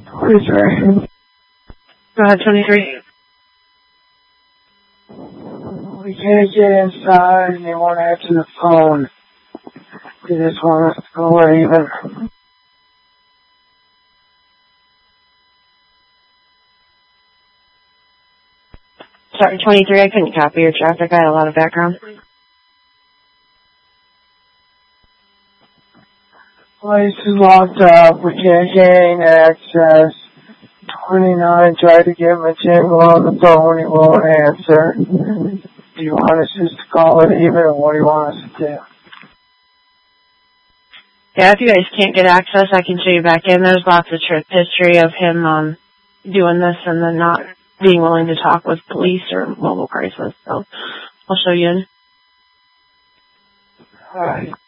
23. Go ahead, 23. We can't get inside and they won't answer the phone. They just want us to go even. Sorry, 23, I couldn't copy your traffic. I had a lot of background. Place is locked up. We can't gain access. 29 tried to give him a jingle on the phone. He won't answer. Do you want us just to call it even, or what do you want us to do? Yeah, if you guys can't get access, I can show you back in. There's lots of trip history of him doing this and then not being willing to talk with police or mobile crisis. So I'll show you in. All right.